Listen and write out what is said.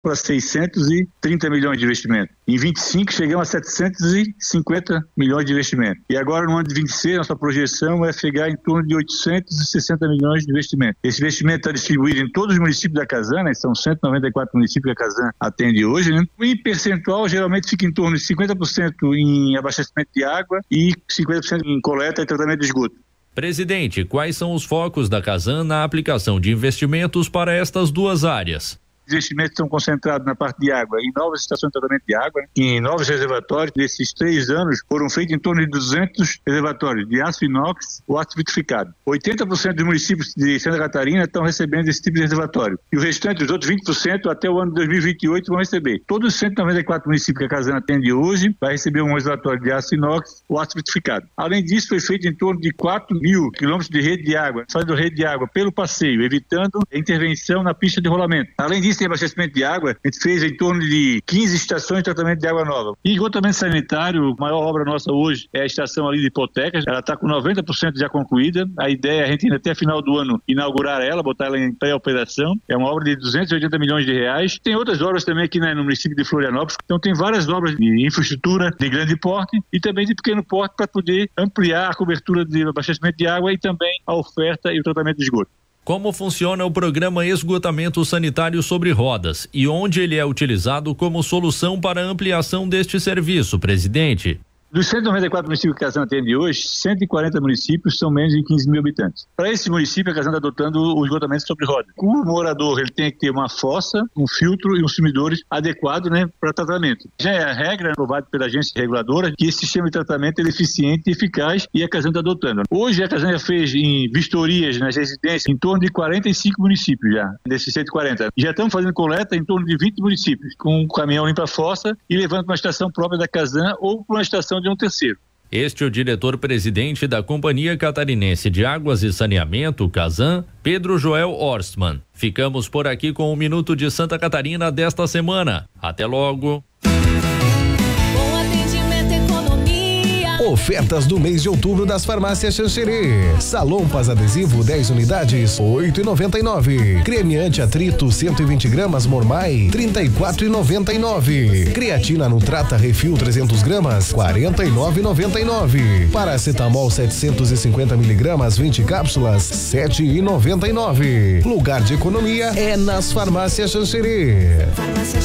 para 630 milhões de investimento. Em 25 chegamos a 750 milhões de investimento. E agora no ano de 26 nossa projeção é chegar em torno de 860 milhões de investimento. Esse investimento está distribuído em todos os municípios da Casan, né? São 194 municípios que a Casan atende hoje, né? Em percentual geralmente fica em torno de 50% em abastecimento de água e 50% em coleta e tratamento de esgoto. Presidente, quais são os focos da Casan na aplicação de investimentos para estas duas áreas? Investimentos estão concentrados na parte de água, em novas estações de tratamento de água, em novos reservatórios. Nesses 3 anos foram feitos em torno de 200 reservatórios de aço inox ou aço vitrificado. 80% dos municípios de Santa Catarina estão recebendo esse tipo de reservatório. E o restante, os outros 20%, até o ano de 2028 vão receber. Todos os 194 municípios que a Casan atende hoje vai receber um reservatório de aço inox ou aço vitrificado. Além disso, foi feito em torno de 4 mil quilômetros de rede de água, fazendo rede de água pelo passeio, evitando a intervenção na pista de rolamento. Além disso, em abastecimento de água, a gente fez em torno de 15 estações de tratamento de água nova. E esgotamento sanitário, a maior obra nossa hoje é a estação ali de Hipotecas, ela está com 90% já concluída. A ideia é a gente ainda até final do ano inaugurar ela, botar ela em pré-operação. É uma obra de 280 milhões de reais. Tem outras obras também aqui no município de Florianópolis, então tem várias obras de infraestrutura de grande porte e também de pequeno porte para poder ampliar a cobertura de abastecimento de água e também a oferta e o tratamento de esgoto. Como funciona o programa Esgotamento Sanitário sobre Rodas e onde ele é utilizado como solução para a ampliação deste serviço, presidente? Dos 194 municípios que a Casan atende hoje, 140 municípios são menos de 15 mil habitantes. Para esse município, a Casan está adotando o esgotamento sobre rodas. O morador ele tem que ter uma fossa, um filtro e uns sumidores adequados, né, para tratamento. Já é a regra aprovada pela agência reguladora que esse sistema de tratamento é eficiente e eficaz e a Casan está adotando. Hoje a Casan já fez em vistorias nas residências em torno de 45 municípios já, desses 140. Já estamos fazendo coleta em torno de 20 municípios, com um caminhão limpa a fossa e levando para uma estação própria da Casan ou para uma estação de um terceiro. Este é o diretor-presidente da Companhia Catarinense de Águas e Saneamento, Casan, Pedro Joel Horstmann. Ficamos por aqui com o Minuto de Santa Catarina desta semana. Até logo. Ofertas do mês de outubro das farmácias Xanxerê. Salompas adesivo 10 unidades, 8,99. Creme anti-atrito 120 gramas Mormai, 34,99. Creatina Nutrata Refil 300 gramas, 49,99. Paracetamol 750 miligramas 20 cápsulas, 7,99. Lugar de economia é nas farmácias Xanxerê.